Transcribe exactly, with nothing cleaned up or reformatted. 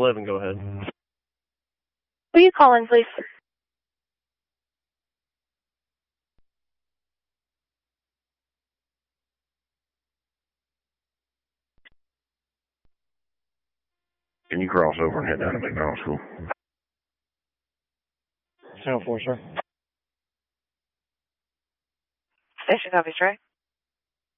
eleven, go ahead. Will you call in, please? Can you cross over and head down to McDonald School? ten four, sir. Station copies, right?